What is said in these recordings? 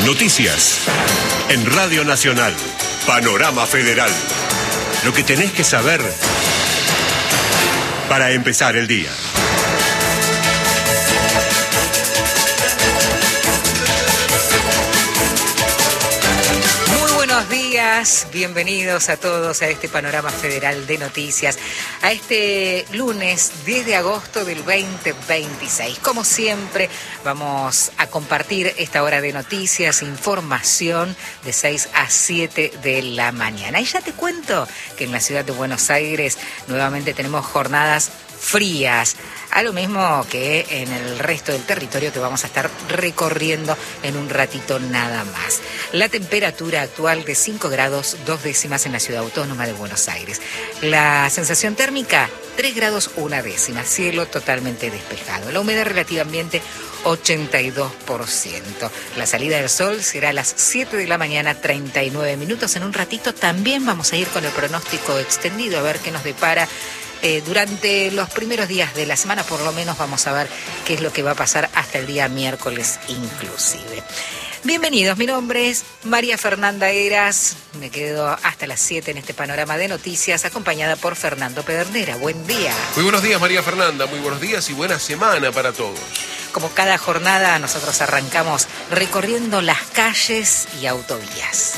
Noticias. En Radio Nacional. Panorama Federal. Lo que tenés que saber para empezar el día. Buenos días, bienvenidos a todos a este Panorama Federal de Noticias, a este lunes 10 de agosto del 2026. Como siempre, vamos a compartir esta hora de noticias, información de 6 a 7 de la mañana. Y ya te cuento que en la ciudad de Buenos Aires nuevamente tenemos jornadas frías, a lo mismo que en el resto del territorio que vamos a estar recorriendo en un ratito nada más. La temperatura actual de 5 grados 2 décimas en la ciudad autónoma de Buenos Aires. La sensación térmica 3 grados 1 décima, cielo totalmente despejado. La humedad relativa ambiente 82%. La salida del sol será a las 7 de la mañana, 39 minutos. En un ratito también vamos a ir con el pronóstico extendido a ver qué nos depara. Durante los primeros días de la semana, por lo menos, vamos a ver qué es lo que va a pasar hasta el día miércoles inclusive. Bienvenidos, mi nombre es María Fernanda Heras, me quedo hasta las 7 en este panorama de noticias, acompañada por Fernando Pedernera. Buen día. Muy buenos días, María Fernanda, muy buenos días y buena semana para todos. Como cada jornada, nosotros arrancamos recorriendo las calles y autovías.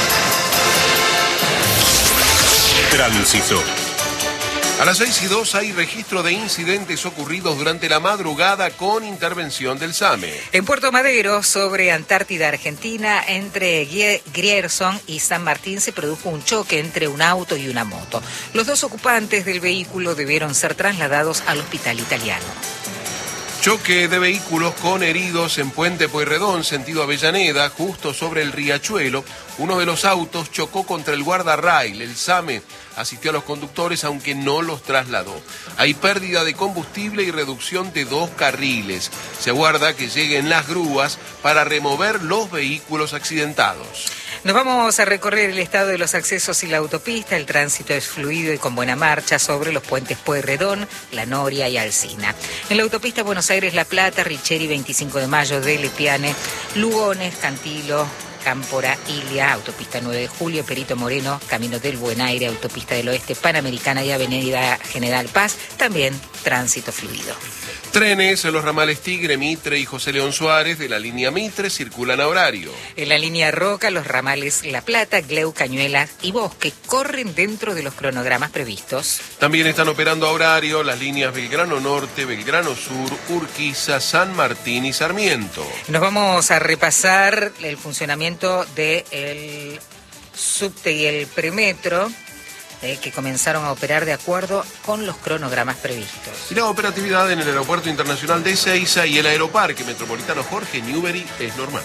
Tránsito. A las 6:02 hay registro de incidentes ocurridos durante la madrugada con intervención del SAME. En Puerto Madero, sobre Antártida Argentina, entre Grierson y San Martín, se produjo un choque entre un auto y una moto. Los dos ocupantes del vehículo debieron ser trasladados al hospital italiano. Choque de vehículos con heridos en Puente Pueyrredón, sentido Avellaneda, justo sobre el riachuelo. Uno de los autos chocó contra el guardarrail. El SAME asistió a los conductores, aunque no los trasladó. Hay pérdida de combustible y reducción de 2 carriles. Se aguarda que lleguen las grúas para remover los vehículos accidentados. Nos vamos a recorrer el estado de los accesos y la autopista. El tránsito es fluido y con buena marcha sobre los puentes Pueyrredón, La Noria y Alsina. En la autopista Buenos Aires-La Plata, Richeri, 25 de Mayo, de Lepiane, Lugones, Cantilo, Cámpora, Ilia, autopista 9 de Julio, Perito Moreno, Camino del Buen Aire, autopista del Oeste, Panamericana y Avenida General Paz, también tránsito fluido. Trenes en los ramales Tigre, Mitre y José León Suárez de la línea Mitre circulan a horario. En la línea Roca, los ramales La Plata, Gleu, Cañuelas y Bosque corren dentro de los cronogramas previstos. También están operando a horario las líneas Belgrano Norte, Belgrano Sur, Urquiza, San Martín y Sarmiento. Nos vamos a repasar el funcionamiento del subte y el premetro, que comenzaron a operar de acuerdo con los cronogramas previstos. Y la operatividad en el Aeropuerto Internacional de Ezeiza y el Aeroparque Metropolitano Jorge Newbery es normal.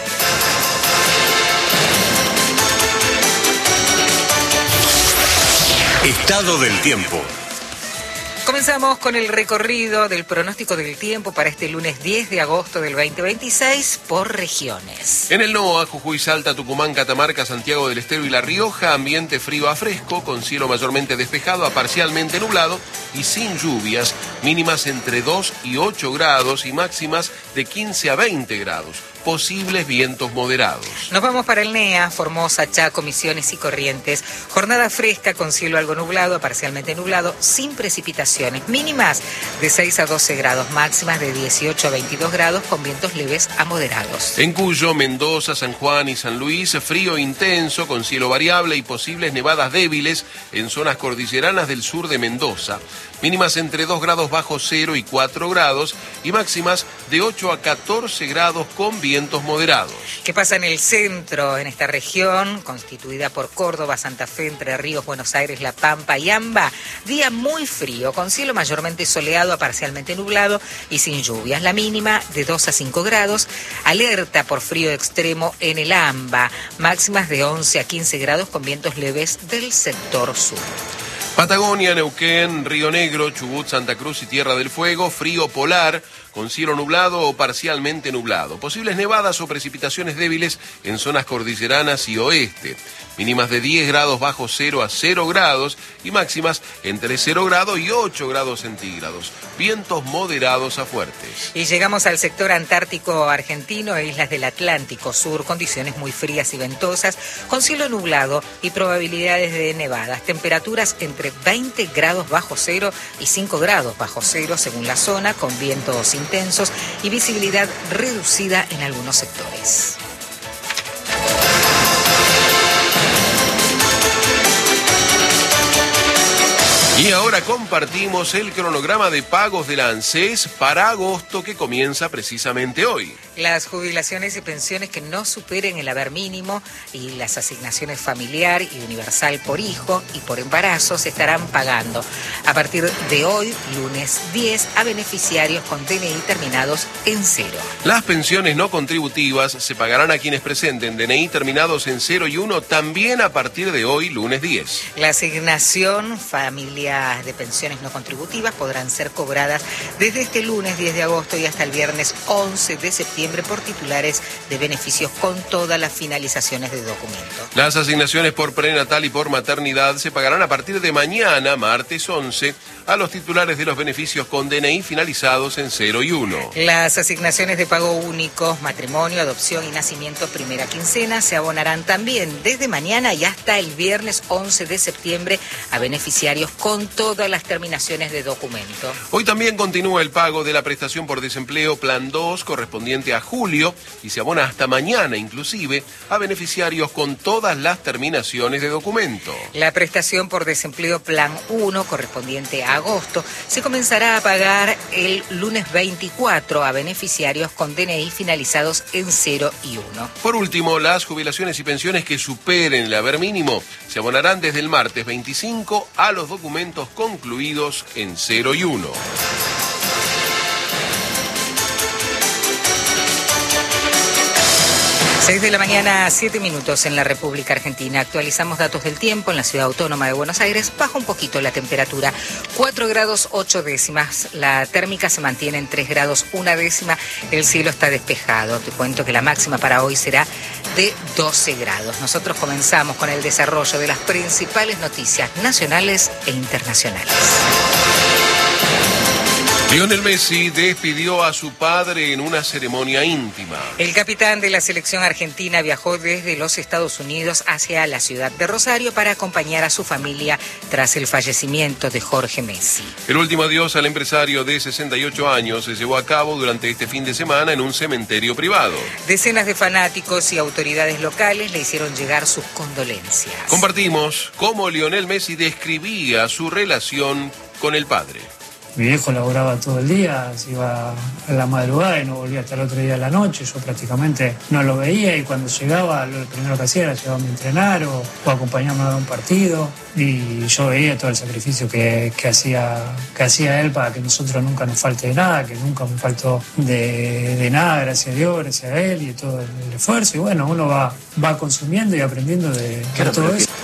Estado del tiempo. Comenzamos con el recorrido del pronóstico del tiempo para este lunes 10 de agosto del 2026 por regiones. En el NOA, Jujuy, Salta, Tucumán, Catamarca, Santiago del Estero y La Rioja, ambiente frío a fresco, con cielo mayormente despejado a parcialmente nublado y sin lluvias, mínimas entre 2 y 8 grados y máximas de 15 a 20 grados. Posibles vientos moderados. Nos vamos para el NEA, Formosa, Chaco, Misiones y Corrientes. Jornada fresca con cielo algo nublado, parcialmente nublado, sin precipitaciones. Mínimas de 6 a 12 grados, máximas de 18 a 22 grados con vientos leves a moderados. En Cuyo, Mendoza, San Juan y San Luis, frío intenso con cielo variable y posibles nevadas débiles en zonas cordilleranas del sur de Mendoza. Mínimas entre 2 grados bajo cero y 4 grados y máximas de 8 a 14 grados con vientos moderados. ¿Qué pasa en el centro, en esta región, constituida por Córdoba, Santa Fe, Entre Ríos, Buenos Aires, La Pampa y AMBA? Día muy frío, con cielo mayormente soleado a parcialmente nublado y sin lluvias. La mínima de 2 a 5 grados. Alerta por frío extremo en el AMBA. Máximas de 11 a 15 grados con vientos leves del sector sur. Patagonia, Neuquén, Río Negro, Chubut, Santa Cruz y Tierra del Fuego, frío polar, con cielo nublado o parcialmente nublado. Posibles nevadas o precipitaciones débiles en zonas cordilleranas y oeste. Mínimas de 10 grados bajo cero a 0 grados y máximas entre 0 grados y 8 grados centígrados. Vientos moderados a fuertes. Y llegamos al sector antártico argentino e islas del Atlántico Sur, condiciones muy frías y ventosas, con cielo nublado y probabilidades de nevadas. Temperaturas entre 20 grados bajo cero y 5 grados bajo cero según la zona, con vientos intensos y visibilidad reducida en algunos sectores. Y ahora compartimos el cronograma de pagos de la ANSES para agosto, que comienza precisamente hoy. Las jubilaciones y pensiones que no superen el haber mínimo y las asignaciones familiar y universal por hijo y por embarazo se estarán pagando a partir de hoy, lunes 10, a beneficiarios con DNI terminados en 0. Las pensiones no contributivas se pagarán a quienes presenten DNI terminados en 0 y 1 también a partir de hoy, lunes 10. La asignación familiar de pensiones no contributivas podrán ser cobradas desde este lunes 10 de agosto y hasta el viernes 11 de septiembre por titulares de beneficios con todas las finalizaciones de documento. Las asignaciones por prenatal y por maternidad se pagarán a partir de mañana, martes 11, a los titulares de los beneficios con DNI finalizados en 0 y 1. Las asignaciones de pago único, matrimonio, adopción y nacimiento primera quincena se abonarán también desde mañana y hasta el viernes 11 de septiembre a beneficiarios con todas las terminaciones de documento. Hoy también continúa el pago de la prestación por desempleo Plan 2 correspondiente a julio y se abona hasta mañana inclusive a beneficiarios con todas las terminaciones de documento. La prestación por desempleo Plan 1 correspondiente a agosto se comenzará a pagar el lunes 24 a beneficiarios con DNI finalizados en 0 y 1. Por último, las jubilaciones y pensiones que superen el haber mínimo se abonarán desde el martes 25 a los documentos concluidos en 0 y 1. 6 de la mañana, 7 minutos en la República Argentina. Actualizamos datos del tiempo en la Ciudad Autónoma de Buenos Aires. Baja un poquito la temperatura, 4 grados 8 décimas. La térmica se mantiene en 3 grados 1 décima. El cielo está despejado. Te cuento que la máxima para hoy será de 12 grados. Nosotros comenzamos con el desarrollo de las principales noticias nacionales e internacionales. Lionel Messi despidió a su padre en una ceremonia íntima. El capitán de la selección argentina viajó desde los Estados Unidos hacia la ciudad de Rosario para acompañar a su familia tras el fallecimiento de Jorge Messi. El último adiós al empresario de 68 años se llevó a cabo durante este fin de semana en un cementerio privado. Decenas de fanáticos y autoridades locales le hicieron llegar sus condolencias. Compartimos cómo Lionel Messi describía su relación con el padre. Mi viejo laboraba todo el día, se iba a la madrugada y no volvía hasta el otro día a la noche. Yo prácticamente no lo veía y cuando llegaba, lo primero que hacía era llevarme a entrenar o acompañarme a un partido. Y yo veía todo el sacrificio que hacía él para que nosotros nunca nos falte de nada, que nunca me faltó de nada, gracias a Dios, gracias a él y todo el esfuerzo. Y bueno, uno va consumiendo y aprendiendo de todo eso.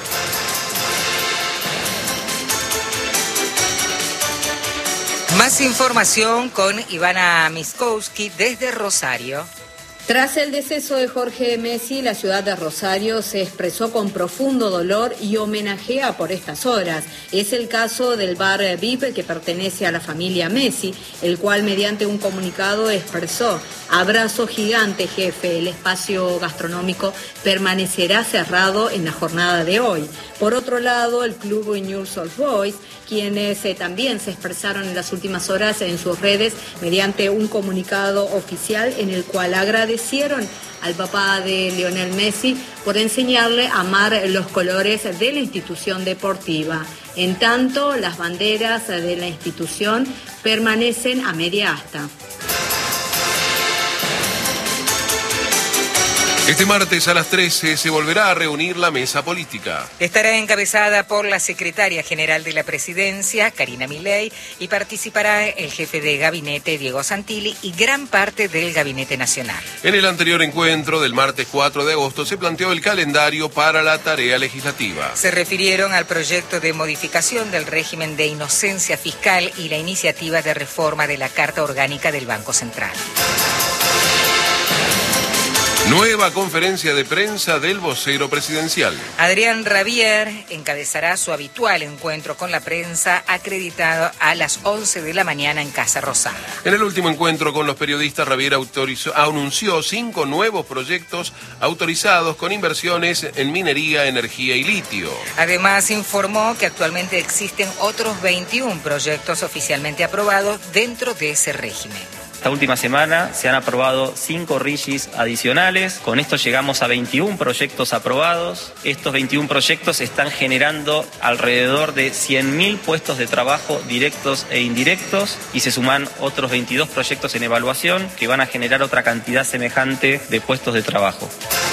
Más información con Ivana Miskowski desde Rosario. Tras el deceso de Jorge Messi, la ciudad de Rosario se expresó con profundo dolor y homenajea por estas horas. Es el caso del bar VIP que pertenece a la familia Messi, el cual mediante un comunicado expresó: abrazo gigante, jefe, el espacio gastronómico permanecerá cerrado en la jornada de hoy. Por otro lado, el club Newell's Old Boys, quienes también se expresaron en las últimas horas en sus redes mediante un comunicado oficial en el cual agradecieron al papá de Lionel Messi por enseñarle a amar los colores de la institución deportiva. En tanto, las banderas de la institución permanecen a media asta. Este martes a las 13 se volverá a reunir la mesa política. Estará encabezada por la secretaria general de la presidencia, Karina Milei, y participará el jefe de gabinete, Diego Santilli, y gran parte del gabinete nacional. En el anterior encuentro del martes 4 de agosto se planteó el calendario para la tarea legislativa. Se refirieron al proyecto de modificación del régimen de inocencia fiscal y la iniciativa de reforma de la Carta Orgánica del Banco Central. Nueva conferencia de prensa del vocero presidencial. Adrián Rabier encabezará su habitual encuentro con la prensa, acreditado a las 11 de la mañana en Casa Rosada. En el último encuentro con los periodistas, Rabier anunció 5 nuevos proyectos autorizados con inversiones en minería, energía y litio. Además, informó que actualmente existen otros 21 proyectos oficialmente aprobados dentro de ese régimen. Esta última semana se han aprobado 5 RIGIs adicionales. Con esto llegamos a 21 proyectos aprobados. Estos 21 proyectos están generando alrededor de 100.000 puestos de trabajo directos e indirectos y se suman otros 22 proyectos en evaluación que van a generar otra cantidad semejante de puestos de trabajo.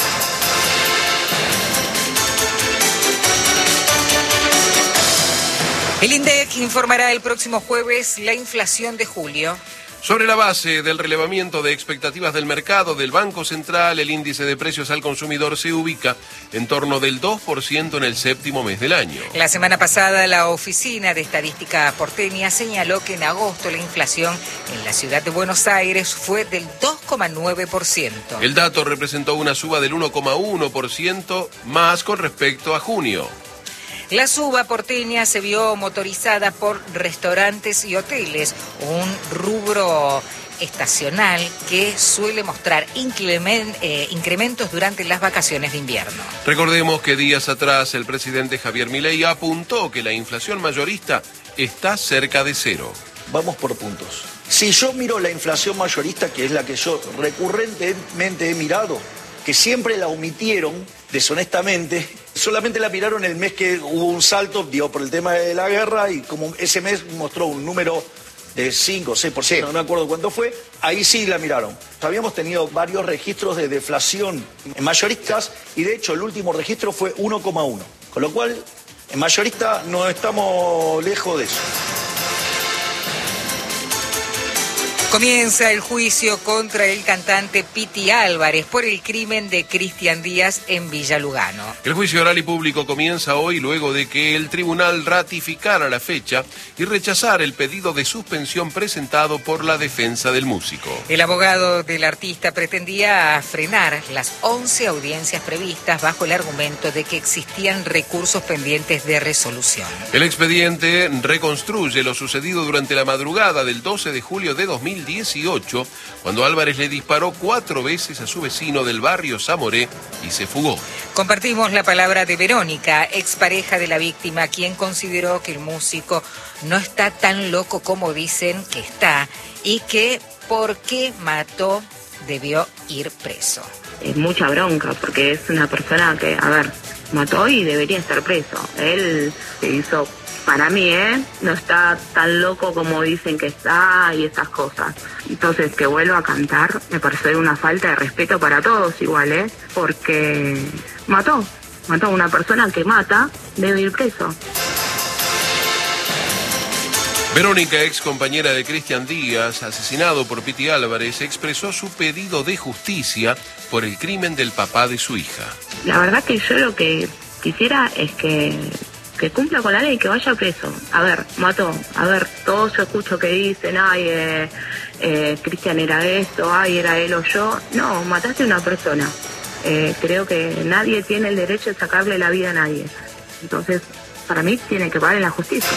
El INDEC informará el próximo jueves la inflación de julio. Sobre la base del relevamiento de expectativas del mercado del Banco Central, el índice de precios al consumidor se ubica en torno del 2% en el séptimo mes del año. La semana pasada, la Oficina de Estadística porteña señaló que en agosto la inflación en la ciudad de Buenos Aires fue del 2,9%. El dato representó una suba del 1,1% más con respecto a junio. La suba porteña se vio motorizada por restaurantes y hoteles, un rubro estacional que suele mostrar incrementos durante las vacaciones de invierno. Recordemos que días atrás el presidente Javier Milei apuntó que la inflación mayorista está cerca de cero. Vamos por puntos. Si yo miro la inflación mayorista, que es la que yo recurrentemente he mirado, que siempre la omitieron deshonestamente, solamente la miraron el mes que hubo un salto, por el tema de la guerra, y como ese mes mostró un número de 5 o 6%, no me acuerdo cuánto fue, ahí sí la miraron. Habíamos tenido varios registros de deflación en mayoristas, y de hecho el último registro fue 1,1, con lo cual en mayorista no estamos lejos de eso. Comienza el juicio contra el cantante Piti Álvarez por el crimen de Cristian Díaz en Villa Lugano. El juicio oral y público comienza hoy luego de que el tribunal ratificara la fecha y rechazara el pedido de suspensión presentado por la defensa del músico. El abogado del artista pretendía frenar las 11 audiencias previstas bajo el argumento de que existían recursos pendientes de resolución. El expediente reconstruye lo sucedido durante la madrugada del 12 de julio de 2018, cuando Álvarez le disparó 4 veces a su vecino del barrio Zamoré y se fugó. Compartimos la palabra de Verónica, expareja de la víctima, quien consideró que el músico no está tan loco como dicen que está y que por qué mató debió ir preso. Es mucha bronca porque es una persona que, mató y debería estar preso. Él se hizo... Para mí, no está tan loco como dicen que está y esas cosas. Entonces, que vuelva a cantar me parece una falta de respeto para todos igual, porque mató a una persona que mata, debe ir preso. Verónica, ex compañera de Cristian Díaz, asesinado por Piti Álvarez, expresó su pedido de justicia por el crimen del papá de su hija. La verdad que yo lo que quisiera es que cumpla con la ley, que vaya preso. Mató. Todos yo escucho que dicen, Cristian era esto, era él o yo. No, mataste a una persona. Creo que nadie tiene el derecho de sacarle la vida a nadie. Entonces, para mí, tiene que pagar en la justicia.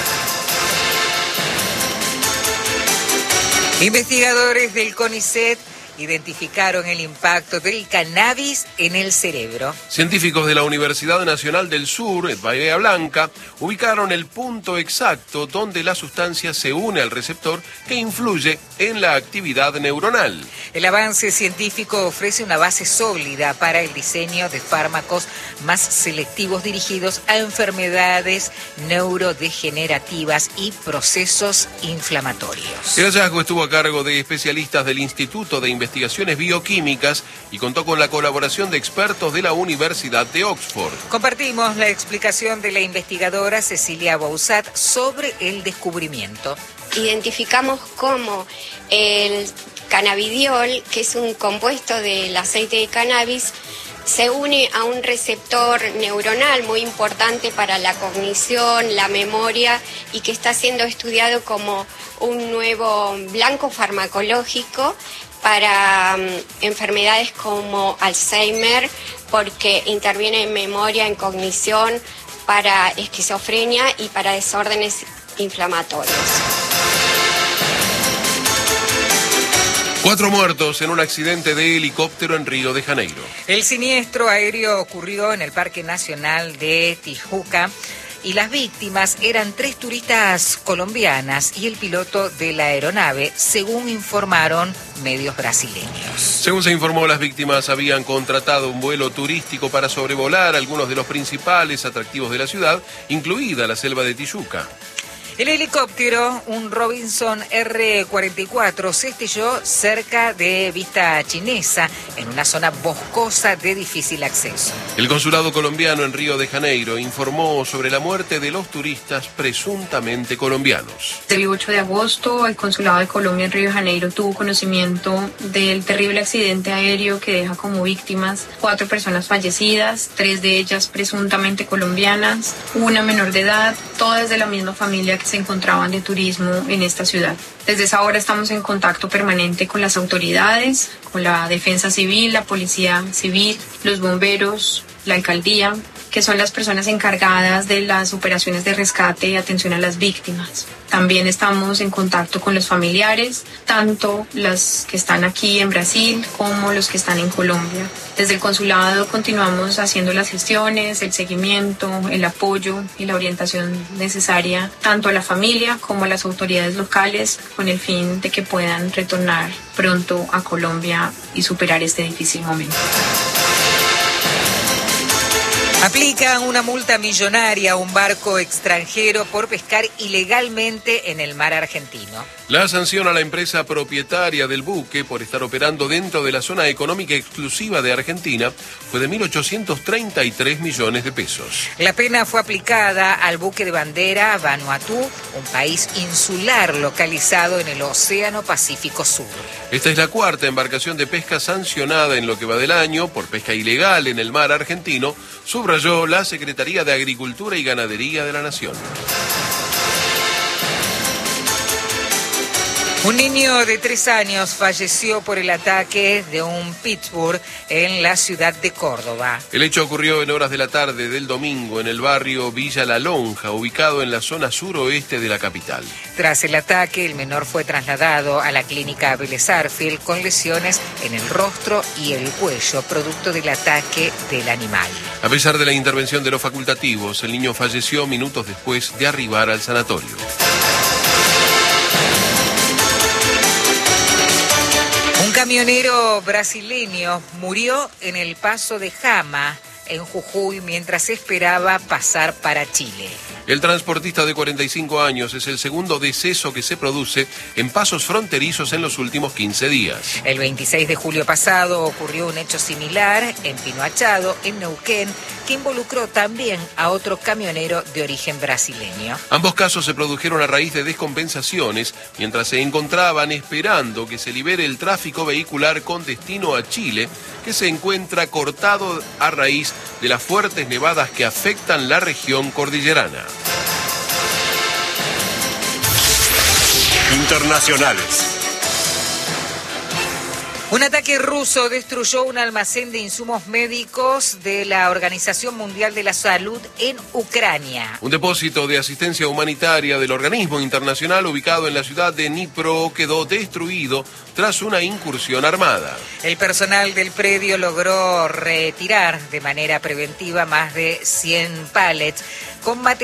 Investigadores del CONICET identificaron el impacto del cannabis en el cerebro. Científicos de la Universidad Nacional del Sur, en Bahía Blanca, ubicaron el punto exacto donde la sustancia se une al receptor que influye en la actividad neuronal. El avance científico ofrece una base sólida para el diseño de fármacos más selectivos dirigidos a enfermedades neurodegenerativas y procesos inflamatorios. El hallazgo estuvo a cargo de especialistas del Instituto de Investigación investigaciones bioquímicas y contó con la colaboración de expertos de la Universidad de Oxford. Compartimos la explicación de la investigadora Cecilia Bouzat sobre el descubrimiento. Identificamos cómo el cannabidiol, que es un compuesto del aceite de cannabis, se une a un receptor neuronal muy importante para la cognición, la memoria, y que está siendo estudiado como un nuevo blanco farmacológico para enfermedades como Alzheimer, porque interviene en memoria, en cognición, para esquizofrenia y para desórdenes inflamatorios. 4 muertos en un accidente de helicóptero en Río de Janeiro. El siniestro aéreo ocurrió en el Parque Nacional de Tijuca y las víctimas eran 3 turistas colombianas y el piloto de la aeronave, según informaron medios brasileños. Según se informó, las víctimas habían contratado un vuelo turístico para sobrevolar algunos de los principales atractivos de la ciudad, incluida la selva de Tijuca. El helicóptero, un Robinson R-44, se estrelló cerca de Vista Chinesa, en una zona boscosa de difícil acceso. El consulado colombiano en Río de Janeiro informó sobre la muerte de los turistas presuntamente colombianos. El 8 de agosto, el consulado de Colombia en Río de Janeiro tuvo conocimiento del terrible accidente aéreo que deja como víctimas 4 personas fallecidas, 3 de ellas presuntamente colombianas, una menor de edad, todas de la misma familia que se encontraban de turismo en esta ciudad. Desde esa hora estamos en contacto permanente con las autoridades, con la Defensa Civil, la Policía Civil, los bomberos, la alcaldía, que son las personas encargadas de las operaciones de rescate y atención a las víctimas. También estamos en contacto con los familiares, tanto los que están aquí en Brasil como los que están en Colombia. Desde el consulado continuamos haciendo las gestiones, el seguimiento, el apoyo y la orientación necesaria tanto a la familia como a las autoridades locales con el fin de que puedan retornar pronto a Colombia y superar este difícil momento. Aplican una multa millonaria a un barco extranjero por pescar ilegalmente en el mar argentino. La sanción a la empresa propietaria del buque por estar operando dentro de la zona económica exclusiva de Argentina fue de 1.833 millones de pesos. La pena fue aplicada al buque de bandera Vanuatu, un país insular localizado en el Océano Pacífico Sur. Esta es la 4ª embarcación de pesca sancionada en lo que va del año por pesca ilegal en el mar argentino, subrayó la Secretaría de Agricultura y Ganadería de la Nación. Un niño de 3 años falleció por el ataque de un pitbull en la ciudad de Córdoba. El hecho ocurrió en horas de la tarde del domingo en el barrio Villa La Lonja, ubicado en la zona suroeste de la capital. Tras el ataque, el menor fue trasladado a la clínica Vélez Arfield con lesiones en el rostro y el cuello, producto del ataque del animal. A pesar de la intervención de los facultativos, el niño falleció minutos después de arribar al sanatorio. Un camionero brasileño murió en el paso de Jama, en Jujuy, mientras esperaba pasar para Chile. El transportista de 45 años es el segundo deceso que se produce en pasos fronterizos en los últimos 15 días. El 26 de julio pasado ocurrió un hecho similar en Pinoachado, en Neuquén, que involucró también a otro camionero de origen brasileño. Ambos casos se produjeron a raíz de descompensaciones, mientras se encontraban esperando que se libere el tráfico vehicular con destino a Chile, que se encuentra cortado a raíz de las fuertes nevadas que afectan la región cordillerana. Internacionales. Un ataque ruso destruyó un almacén de insumos médicos de la Organización Mundial de la Salud en Ucrania. Un depósito de asistencia humanitaria del organismo internacional ubicado en la ciudad de Dnipro quedó destruido tras una incursión armada. El personal del predio logró retirar de manera preventiva más de 100 pallets con material